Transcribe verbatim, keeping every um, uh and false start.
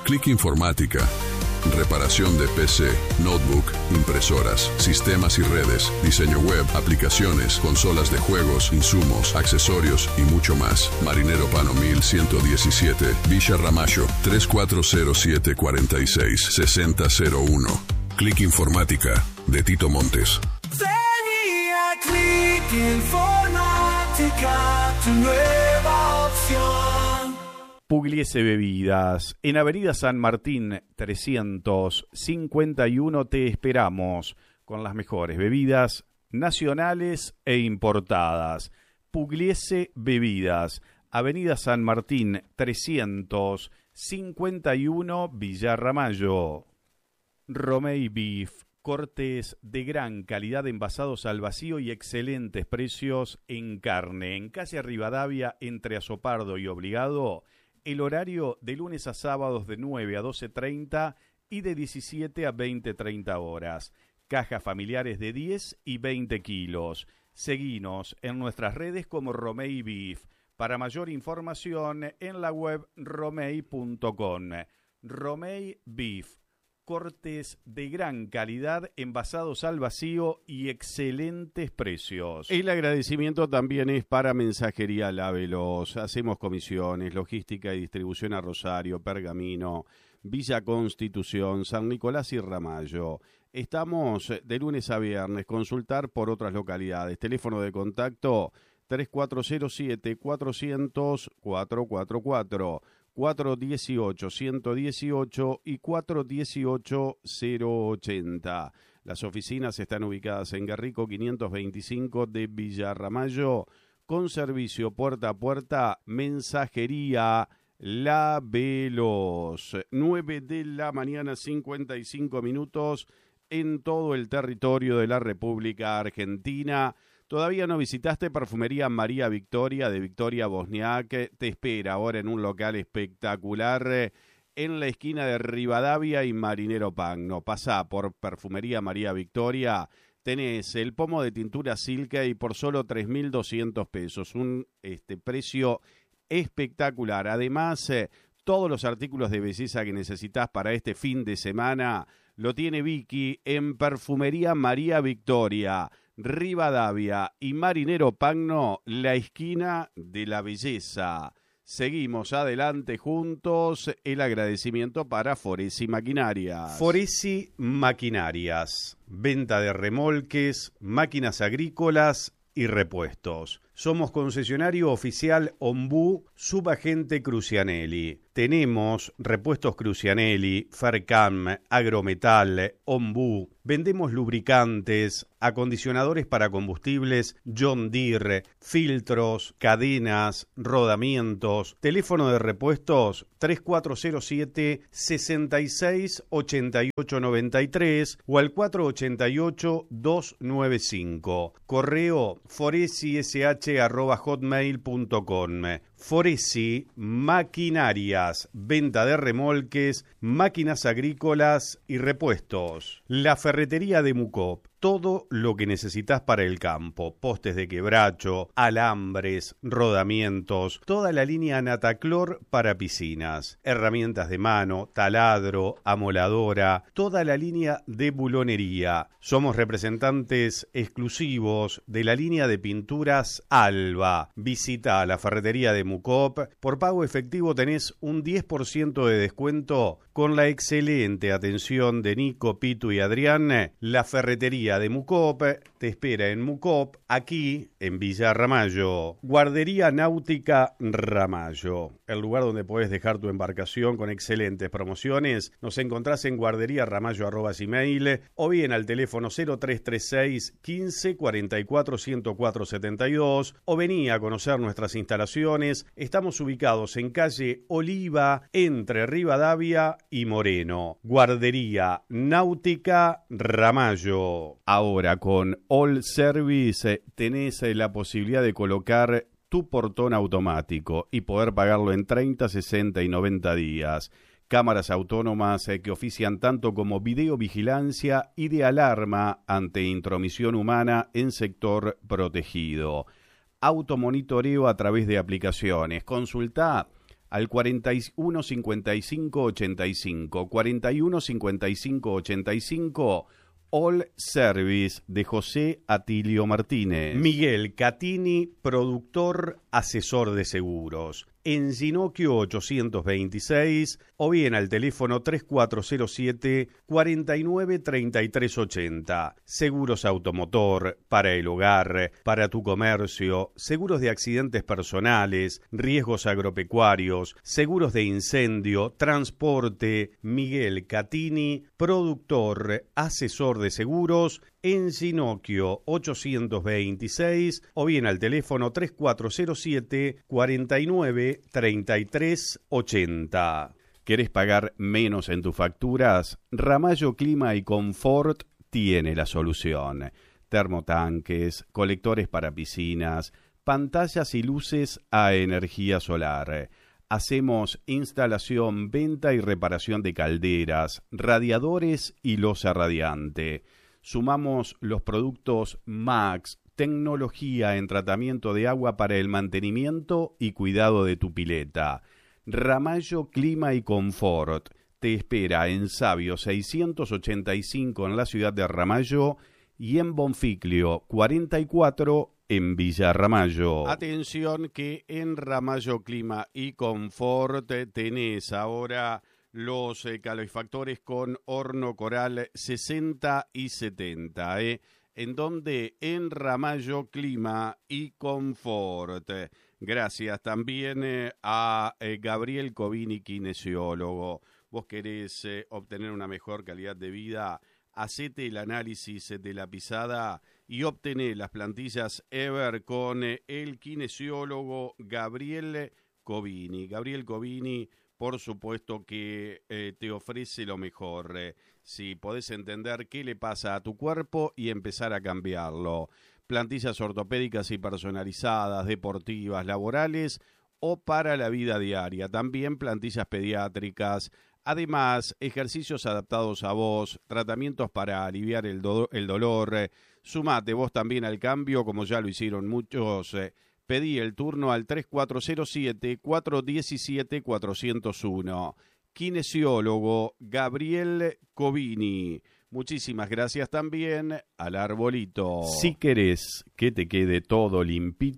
Click Informática. Reparación de P C, notebook, impresoras, sistemas y redes, diseño web, aplicaciones, consolas de juegos, insumos, accesorios y mucho más. Marinero Pano mil ciento diecisiete, Villa Ramallo, tres cuatro cero siete, cuatro seis, seis cero cero uno. Click Informática, de Tito Montes. Venía Click Informática, tu nueva opción. Pugliese Bebidas, en Avenida San Martín trescientos cincuenta y uno te esperamos con las mejores bebidas nacionales e importadas. Pugliese Bebidas, Avenida San Martín trescientos cincuenta y uno Villa Ramallo. Romei Beef, cortes de gran calidad envasados al vacío y excelentes precios en carne. En calle Rivadavia, entre Azopardo y Obligado, el horario de lunes a sábados de nueve a doce treinta y de diecisiete a veinte treinta horas. Cajas familiares de diez y veinte kilos. Seguinos en nuestras redes como Romei Beef. Para mayor información en la web romei punto com. Romei Beef. Cortes de gran calidad, envasados al vacío y excelentes precios. El agradecimiento también es para Mensajería Lávelos. Hacemos comisiones, logística y distribución a Rosario, Pergamino, Villa Constitución, San Nicolás y Ramallo. Estamos de lunes a viernes. Consultar por otras localidades. Teléfono de contacto tres cuatro cero siete, cuatrocientos, cuatrocientos cuarenta y cuatro. cuatro uno ocho, uno uno ocho y cuatro uno ocho, cero ochenta. Las oficinas están ubicadas en Garrico quinientos veinticinco de Villa Ramallo, con servicio puerta a puerta, Mensajería Lávelos. nueve de la mañana, cincuenta y cinco minutos en todo el territorio de la República Argentina. ¿Todavía no visitaste Perfumería María Victoria de Victoria Bosniak? Te espera ahora en un local espectacular en la esquina de Rivadavia y Marinero Pagno. Pasá por Perfumería María Victoria, tenés el pomo de tintura Silke y por solo tres mil doscientos pesos. Un este, precio espectacular. Además, eh, todos los artículos de belleza que necesitas para este fin de semana lo tiene Vicky en Perfumería María Victoria. Rivadavia y Marinero Pagno, la esquina de la belleza. Seguimos adelante juntos. El agradecimiento para Foresi Maquinarias. Foresi Maquinarias, venta de remolques, máquinas agrícolas y repuestos. Somos concesionario oficial Ombú, subagente Crucianelli. Tenemos repuestos Crucianelli, Fercam, Agrometal, Ombú. Vendemos lubricantes, acondicionadores para combustibles, John Deere, filtros, cadenas, rodamientos. Teléfono de repuestos tres cuatro cero siete, seis seis ocho ocho nueve tres o al cuatro ocho ocho, dos nueve cinco. Correo foresish arroba hotmail punto com. Foresi Maquinarias, venta de remolques, máquinas agrícolas y repuestos. La ferretería de Mucop, todo lo que necesitas para el campo, postes de quebracho, alambres, rodamientos, toda la línea Nataclor para piscinas, herramientas de mano, taladro, amoladora, toda la línea de bulonería. Somos representantes exclusivos de la línea de pinturas Alba. Visita a la ferretería de Mucop. Por pago efectivo tenés un diez por ciento de descuento con la excelente atención de Nico, Pitu y Adrián. La ferretería de Mucop te espera en Mucop, aquí en Villa Ramallo. Guardería Náutica Ramallo, el lugar donde puedes dejar tu embarcación con excelentes promociones. Nos encontrás en guarderíaramallo arroba gmail o bien al teléfono cero tres tres seis, quince, cuarenta y cuatro, ciento cuatro, setenta y dos o vení a conocer nuestras instalaciones. Estamos ubicados en calle Oliva entre Rivadavia y Moreno. Guardería Náutica Ramallo. Ahora con All Service tenés la posibilidad de colocar tu portón automático y poder pagarlo en treinta, sesenta y noventa días. Cámaras autónomas que ofician tanto como videovigilancia y de alarma ante intromisión humana en sector protegido. Automonitoreo a través de aplicaciones. Consultá al cuarenta y uno cincuenta y cinco ochenta y cinco, cuarenta y uno cincuenta y cinco ochenta y cinco, All Service de José Atilio Martínez. Miguel Catini, productor, asesor de seguros. En Ginocchio ochocientos veintiséis o bien al teléfono tres cuatro cero siete, cuatro nueve tres tres ocho cero. Seguros automotor, para el hogar, para tu comercio, seguros de accidentes personales, riesgos agropecuarios, seguros de incendio, transporte. Miguel Catini, productor, asesor de seguros, en Ginocchio ochocientos veintiséis o bien al teléfono tres cuatro cero siete, cuatro nueve tres tres ocho cero. ¿Querés pagar menos en tus facturas? Ramallo Clima y Confort tiene la solución. Termotanques, colectores para piscinas, pantallas y luces a energía solar. Hacemos instalación, venta y reparación de calderas, radiadores y losa radiante. Sumamos los productos Max, tecnología en tratamiento de agua para el mantenimiento y cuidado de tu pileta. Ramallo Clima y Confort te espera en Sabio seiscientos ochenta y cinco en la ciudad de Ramallo y en Bonficlio cuarenta y cuatro en Villa Ramallo. Atención que en Ramallo Clima y Confort tenés ahora los eh, calefactores con horno Coral sesenta y setenta, ¿eh? En donde en Ramallo Clima y Confort. Gracias también eh, a eh, Gabriel Covini, kinesiólogo. Vos querés eh, obtener una mejor calidad de vida, hacete el análisis de la pisada y obtené las plantillas Ever con eh, el kinesiólogo Gabriel Covini. Gabriel Covini, por supuesto que eh, te ofrece lo mejor, eh, si podés entender qué le pasa a tu cuerpo y empezar a cambiarlo. Plantillas ortopédicas y personalizadas, deportivas, laborales o para la vida diaria. También plantillas pediátricas. Además, ejercicios adaptados a vos, tratamientos para aliviar el, do- el dolor. Eh, sumate vos también al cambio, como ya lo hicieron muchos. Eh, Pedí el turno al tres cuatro cero siete, cuatro uno siete, cuatro cero uno. Kinesiólogo Gabriel Covini. Muchísimas gracias también al Arbolito. Si querés que te quede todo limpito,